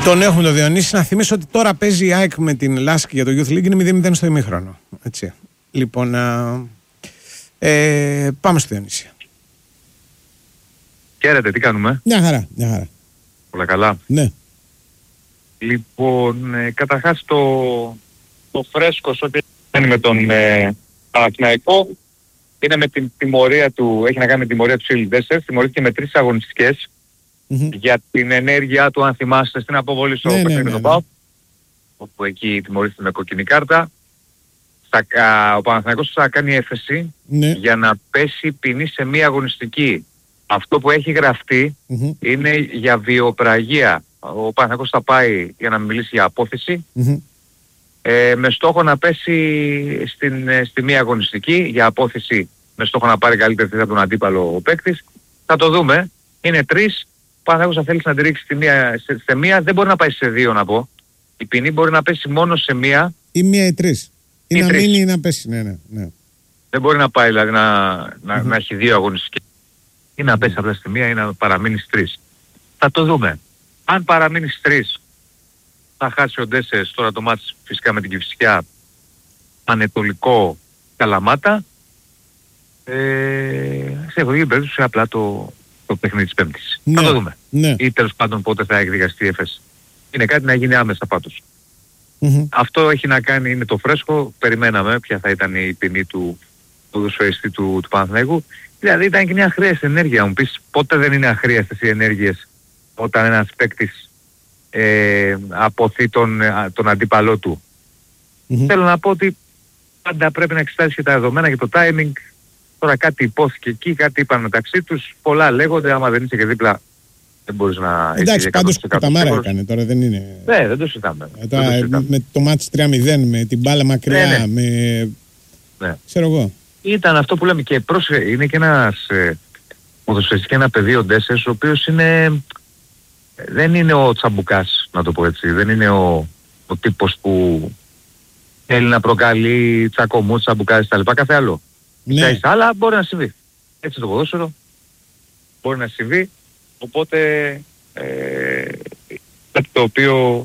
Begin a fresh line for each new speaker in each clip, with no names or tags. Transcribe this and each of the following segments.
Τον έχουμε το Διονύση. Να θυμίσω ότι τώρα παίζει η ΑΕΚ με την Λάσκη για το Youth League. Είναι 0-0 στο ημίχρονο. Έτσι. Λοιπόν, πάμε στο Διονύση.
Χαίρετε, τι κάνουμε?
Μια χαρά, μια χαρά.
Όλα καλά.
Ναι.
Λοιπόν, καταρχάς το φρέσκο σε ό,τι κάνει με τον Παναθηναϊκό είναι με την τιμωρία του, έχει να κάνει με την τιμωρία του Σιλντέσσερ. Τιμωρήθηκε με 3 αγωνιστικές για την ενέργειά του, αν θυμάστε, στην αποβολή στο παιχνίδι με τον ΠΑΟΚ, όπου εκεί τιμωρήθηκε με κόκκινη κάρτα. Ο Παναθηναϊκός θα κάνει έφεση για να πέσει ποινή σε μία αγωνιστική. Αυτό που έχει γραφτεί είναι για βιοπραγία. Ο Παναθηναϊκός θα πάει για να μιλήσει για απόθεση με στόχο να πέσει στη μία αγωνιστική, για απόθεση με στόχο να πάρει καλύτερη θέση από τον αντίπαλο ο παίκτης. Θα το δούμε. Είναι 3. Ο Παναθηναϊκός θα θέλει να τη ρίξει σε μία. Δεν μπορεί να πάει σε 2, να πω. Η ποινή μπορεί να πέσει μόνο σε μία.
Ή 1 ή 3. Ή να μείνει ή να πέσει. Ναι.
Δεν μπορεί να πάει δηλαδή να έχει 2 αγωνιστικές. Ή να πέσει απλά στη μία ή να παραμείνει στις 3. Θα το δούμε. Αν παραμείνει στις 3, θα χάσει ο Ντέσσερς τώρα το μάτς φυσικά με την Κηφισιά, Ανατολικό, Καλαμάτα. Σε εγωγική περίπτωση απλά το παιχνίδι της Πέμπτης. Θα το δούμε. Ή τέλος πάντων πότε θα εκδικαστεί η έφεση. Είναι κάτι να γίνει άμεσα πάντως. Αυτό έχει να κάνει, είναι το φρέσκο. Περιμέναμε ποια θα ήταν η ποινή του ποδοσφαιριστή του Παναθηναϊκού. Δηλαδή ήταν και μια αχρίαστη ενέργεια. Μου πεις πότε δεν είναι αχρίαστες οι ενέργειες όταν ένας παίκτης αποθεί τον αντίπαλό του. Θέλω να πω ότι πάντα πρέπει να εξετάσεις και τα δεδομένα και το timing. Τώρα κάτι υπόθηκε εκεί, κάτι είπαν μεταξύ τους, πολλά λέγονται, άμα δεν είσαι και δίπλα δεν μπορείς να...
Εντάξει, πάντως τα μάρα έκανε, τώρα δεν είναι...
Ναι, δεν το συζητάμε.
Με το μάτς 3-0, με την μπάλα μακριά, ξέρω εγώ.
Ήταν αυτό που λέμε και είναι και ένας ποδοσφαιριστής και ένα παιδί ο Ντέσσερς, ο οποίος δεν είναι ο Τσαμπουκάς, να το πω έτσι. Δεν είναι ο τύπος που θέλει να προκαλεί τσακωμούς, τσαμπουκάδες κτλ. Κάθε άλλο. Αλλά μπορεί να συμβεί. Έτσι το ποδόσφαιρο μπορεί να συμβεί. Οπότε κάτι το οποίο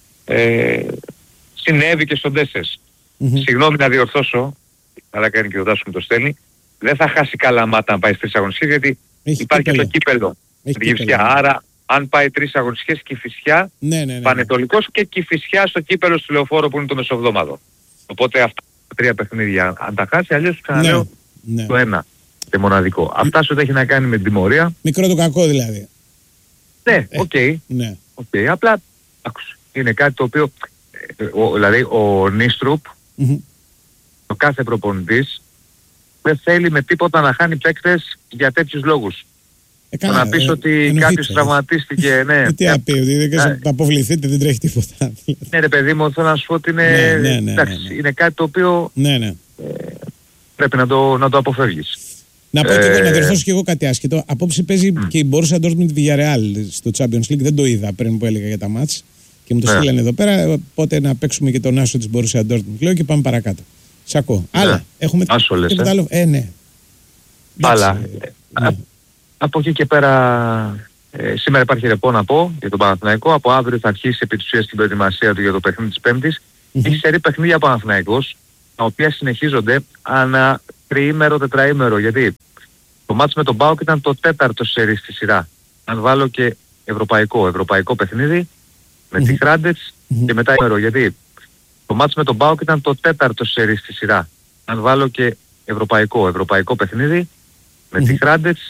συνέβη και στον Ντέσσερς. Συγγνώμη να διορθώσω, αλλά κάνει και ο Τάσος μου το στέλνει. Δεν θα χάσει Καλαμάτα να πάει στις 3 αγωνιστικές, γιατί υπάρχει και το κύπελλο. Άρα αν πάει 3 αγωνιστικές, Κηφισιά, Πανετολικός και Κηφισιά στο κύπελλο του Λεωφόρο που είναι το μεσοβδόμαδο. Οπότε αυτά τα 3 παιχνίδια αν τα χάσει, αλλιώς ξαναλέω το ένα και μοναδικό. Αυτά σου έχει να κάνει με την τιμωρία.
Μικρό το κακό δηλαδή.
Ναι, οκ. Απλά είναι κάτι το οποίο δηλαδή ο Νίστρουπ, ο κάθε προπονητής δεν θέλει με τίποτα να χάνει παίκτες για τέτοιους λόγους. Να πεις ότι κάποιος τραυματίστηκε,
τι να πει, ότι δεν αποβληθείτε, δεν τρέχει τίποτα.
Ναι ρε παιδί μου, θέλω να σου πω ότι είναι κάτι το οποίο πρέπει να το αποφεύγεις.
Να πω και εγώ, να διορθώσω και εγώ κάτι άσχετο. Απόψε παίζει και η Borussia Dortmund τη Villarreal στο Champions League. Δεν το είδα πριν που έλεγα για τα μάτς και μου το στείλανε εδώ πέρα. Οπότε να παίξουμε και τον άσο της Borussia Dortmund. Λέω και πάμε παρακάτω. Σ' ακούω. Άλλα. Έχουμε τίποτα άλλο. Ναι.
Άλλα. Από εκεί και πέρα, σήμερα υπάρχει ρεπό να πω για τον Παναθηναϊκό. Από αύριο θα αρχίσει επί της ουσίας την προετοιμασία του για το παιχνίδι της Πέμπτης. Έχει σερί παιχνίδια Παναθηναϊκός, τα οποία συνεχίζονται ανά τριήμερο, τετραήμερο. Γιατί το μάτς με τον ΠΑΟΚ ήταν το 4ο σερί στη σειρά. Αν βάλω και ευρωπαϊκό παιχνίδι με τη Χράντετς και μετά ημέρο. Γιατί το μάτς με τον ΠΑΟΚ ήταν το 4ο σερί στη σειρά. Αν βάλω και ευρωπαϊκό παιχνίδι με τη Χράντετς